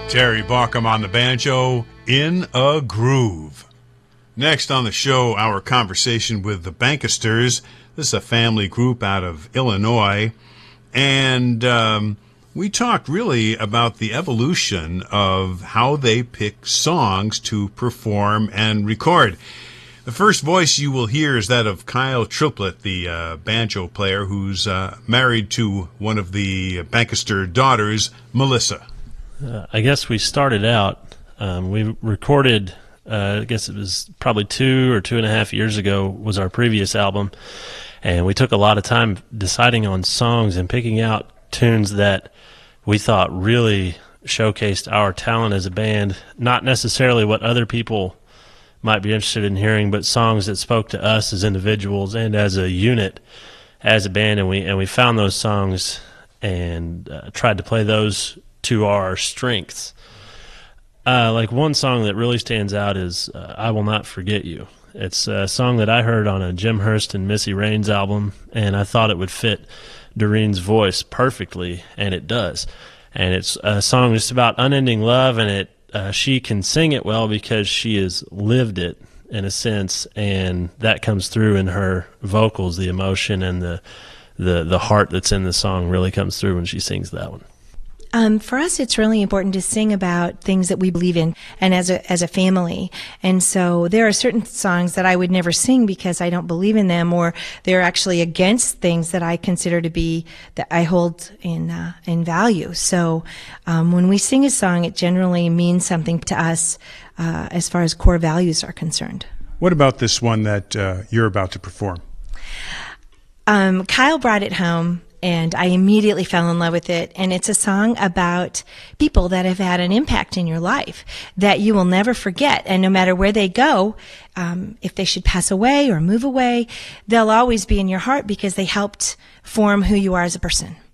Terry Baucom on the banjo, In a Groove. Next on the show, our conversation with the Bankisters. This is a family group out of Illinois. And we talked really about the evolution of how they pick songs to perform and record. The first voice you will hear is that of Kyle Triplett, the banjo player who's married to one of the Bankister daughters, Melissa. I guess we started out, we recorded, I guess it was probably 2 or 2.5 years ago was our previous album, and we took a lot of time deciding on songs and picking out tunes that we thought really showcased our talent as a band, not necessarily what other people might be interested in hearing, but songs that spoke to us as individuals and as a unit, as a band, and we found those songs and tried to play those to our strengths. Like one song that really stands out is I Will Not Forget You. It's a song that I heard on a Jim Hurst and Missy Raines album, and I thought it would fit Doreen's voice perfectly, and it does. And it's a song just about unending love, and she can sing it well because she has lived it in a sense, and that comes through in her vocals. The emotion and the heart that's in the song really comes through when she sings that one. For us, it's really important to sing about things that we believe in and as a family. And so there are certain songs that I would never sing because I don't believe in them, or they're actually against things that I consider to be, that I hold in value. So when we sing a song, it generally means something to us as far as core values are concerned. What about this one that you're about to perform? Kyle brought it home, and I immediately fell in love with it. And it's a song about people that have had an impact in your life that you will never forget. And no matter where they go, if they should pass away or move away, they'll always be in your heart because they helped form who you are as a person.